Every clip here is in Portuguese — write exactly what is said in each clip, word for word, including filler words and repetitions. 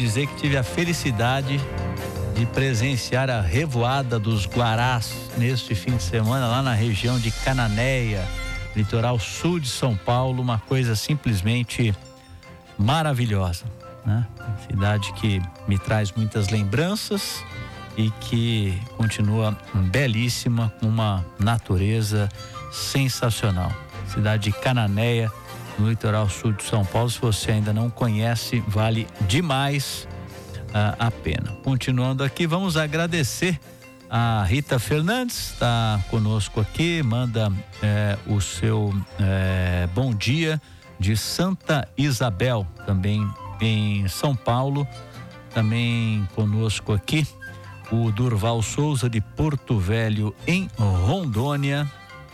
dizer que tive a felicidade de presenciar a revoada dos guarás neste fim de semana lá na região de Cananéia, litoral sul de São Paulo, uma coisa simplesmente maravilhosa, né? Cidade que me traz muitas lembranças e que continua belíssima, com uma natureza sensacional. Cidade de Cananéia, no litoral sul de São Paulo. Se você ainda não conhece, vale demais uh, a pena. Continuando aqui, vamos agradecer a Rita Fernandes, está conosco aqui, manda eh, o seu eh, bom dia de Santa Isabel, também em São Paulo. Também conosco aqui o Durval Souza de Porto Velho, em Rondônia.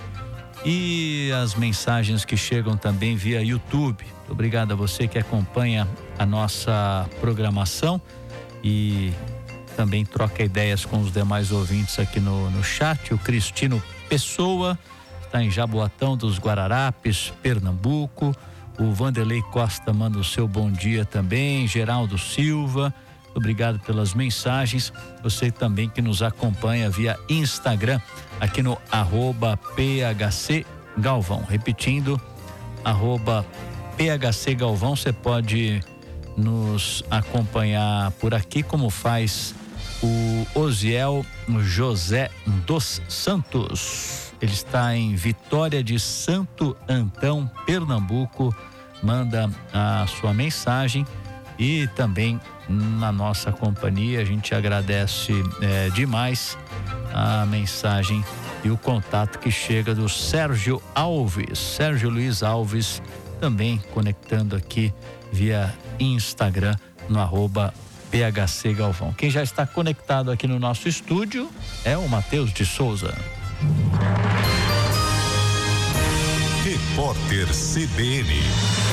E as mensagens que chegam também via YouTube. Obrigado a você que acompanha a nossa programação e também troca ideias com os demais ouvintes aqui no, no chat. O Cristino Pessoa está em Jaboatão dos Guararapes, Pernambuco. O Vanderlei Costa manda o seu bom dia também. Geraldo Silva, obrigado pelas mensagens. Você também que nos acompanha via Instagram, aqui no arroba P H C Galvão. Repetindo, arroba P H C Galvão. Você pode nos acompanhar por aqui, como faz o Osiel José dos Santos. Ele está em Vitória de Santo Antão, Pernambuco. Manda a sua mensagem e também na nossa companhia. A gente agradece é, demais a mensagem e o contato que chega do Sérgio Alves, Sérgio Luiz Alves, também conectando aqui via Instagram no arroba P H C Galvão. Quem já está conectado aqui no nosso estúdio é o Matheus de Souza. Repórter C B N.